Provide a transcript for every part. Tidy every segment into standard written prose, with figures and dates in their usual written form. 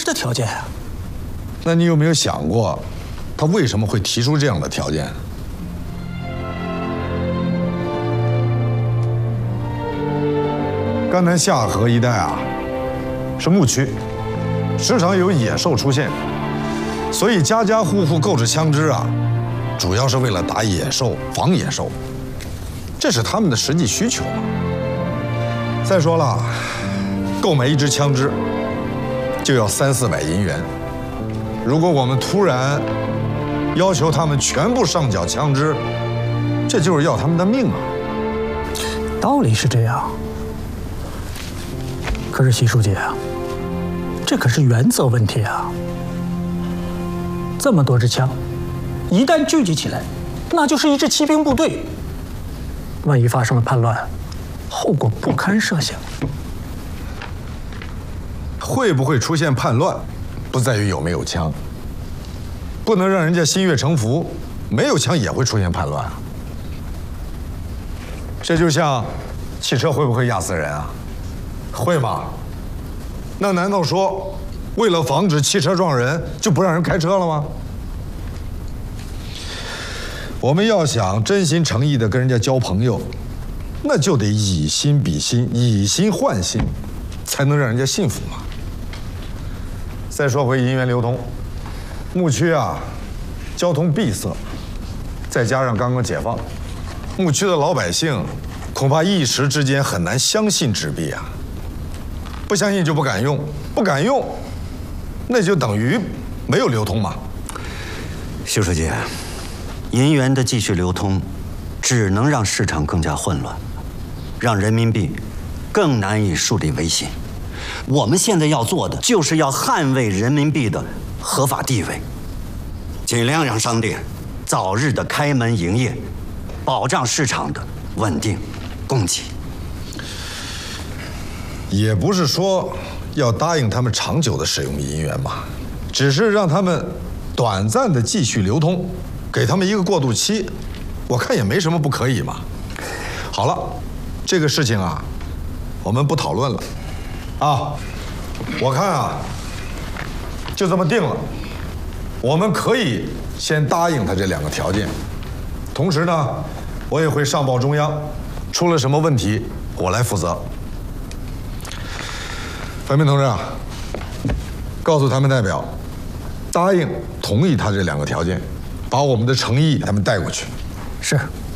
的条件啊。 那你有没有想过，他为什么会提出这样的条件？甘南夏河一带啊，是牧区，时常有野兽出现，所以家家户户购置枪支啊，主要是为了打野兽、防野兽，这是他们的实际需求。再说了，购买一支枪支就要300-400银元。如果我们突然要求他们全部上缴枪支，这就是要他们的命啊！ 道理是这样，可是习书记啊，这可是原则问题啊！这么多支枪，一旦聚集起来，那就是一支骑兵部队。万一发生了叛乱，后果不堪设想。 会不会出现叛乱，不在于有没有枪，不能让人家心悦诚服，没有枪也会出现叛乱啊。这就像汽车会不会压死人啊？会吗？那难道说为了防止汽车撞人，就不让人开车了吗？我们要想真心诚意地跟人家交朋友，那就得以心比心，以心换心，才能让人家信服嘛。再说回银元流通，牧区啊，交通闭塞，再加上刚刚解放，牧区的老百姓恐怕一时之间很难相信纸币啊。不相信就不敢用，不敢用，那就等于没有流通嘛。 徐书记，银元的继续流通，只能让市场更加混乱，让人民币更难以树立威信。我们现在要做的，就是要捍卫人民币的合法地位，尽量让商店早日的开门营业，保障市场的稳定供给。 也不是说要答应他们长久的使用银元嘛，只是让他们短暂的继续流通，给他们一个过渡期，我看也没什么不可以嘛。好了，这个事情啊，我们不讨论了。啊，我看啊，就这么定了。我们可以先答应他这2个条件，同时呢，我也会上报中央，出了什么问题，我来负责。樊斌同志啊，告诉他们代表，答应同意他这2个条件，把我们的诚意他们带过去。 是。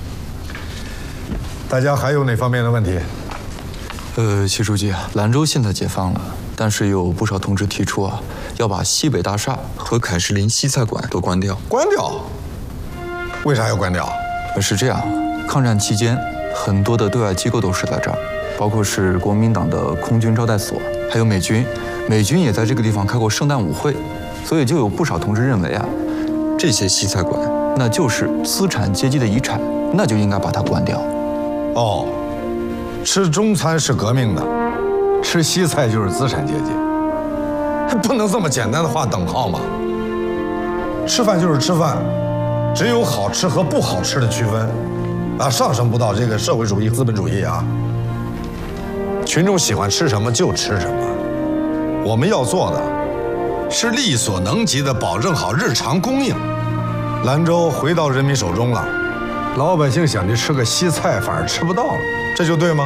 大家还有哪方面的问题？ 习书记，兰州现在解放了，但是有不少同志提出啊，要把西北大厦和凯士林西菜馆都关掉。 关掉？为啥要关掉？ 是这样，抗战期间，很多的对外机构都设在这儿，包括是国民党的空军招待所，还有美军，美军也在这个地方开过圣诞舞会，所以就有不少同志认为啊，这些西菜馆那就是资产阶级的遗产，那就应该把它关掉。 哦。吃中餐是革命的，吃西菜就是资产阶级，不能这么简单的划等号嘛。吃饭就是吃饭，只有好吃和不好吃的区分，啊，上升不到这个社会主义、资本主义啊。群众喜欢吃什么就吃什么，我们要做的是力所能及的保证好日常供应。兰州回到人民手中了，老百姓想去吃个西菜反而吃不到了。这就对吗？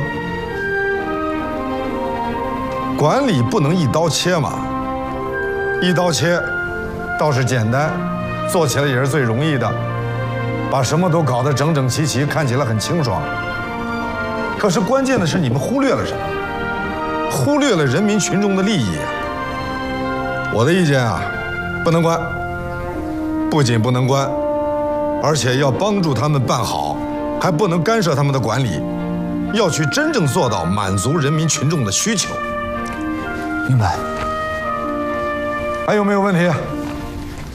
管理不能一刀切嘛，一刀切倒是简单，做起来也是最容易的，把什么都搞得整整齐齐，看起来很清爽。可是关键的是你们忽略了什么？忽略了人民群众的利益啊！我的意见啊，不能关，不仅不能关，而且要帮助他们办好，还不能干涉他们的管理。要去真正做到满足人民群众的需求。 明白。 还有没有问题？